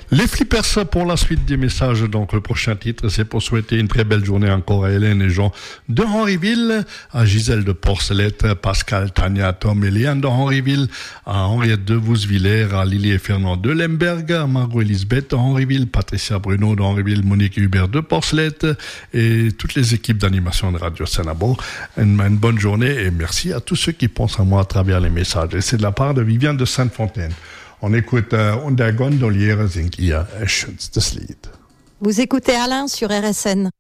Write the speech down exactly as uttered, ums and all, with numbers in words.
Les flippers pour la suite des messages. Donc le prochain titre, c'est pour souhaiter une très belle journée encore à Hélène et Jean de Henryville, à Gisèle de Porcelette, Pascal, Tania, Tom et Léane de Henryville, à Henriette de Vousvillers, à Lily et Fernand de Lemberg, à Margot Elisabeth de Henryville, Patricia Bruno de Henryville, Monique Hubert de Porcelette et toutes les équipes d'animation de Radio Sanabo. Une, une bonne journée et merci à tous ceux qui pensent à moi à travers les messages. Et c'est de la part de Viviane de Sainte-Fontaine. On écoute euh, Und der Gondoliere singt ihr ein schönstes Lied. Vous écoutez Alain sur R S N.